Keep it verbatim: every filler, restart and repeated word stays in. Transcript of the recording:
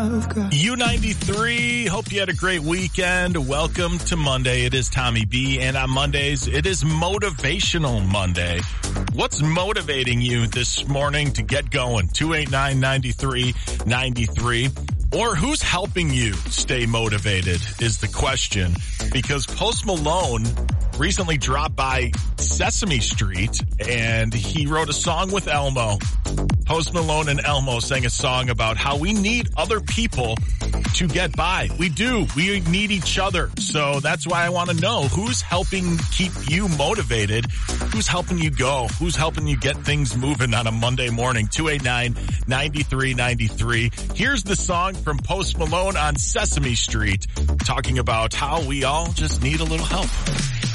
U ninety-three, hope you had a great weekend. Welcome to Monday. It is Tommy B, and on Mondays, it is Motivational Monday. What's motivating you this morning to get going? two eight nine, nine three nine three. Or who's helping you stay motivated is the question, because Post Malone recently dropped by Sesame Street and he wrote a song with Elmo. Post Malone and Elmo sang a song about how we need other people to get by. We do. We need each other. So that's why I want to know who's helping keep you motivated. Who's helping you go? Who's helping you get things moving on a Monday morning? two eight nine, nine three nine three. Here's the song from Post Malone on Sesame Street talking about how we all just need a little help.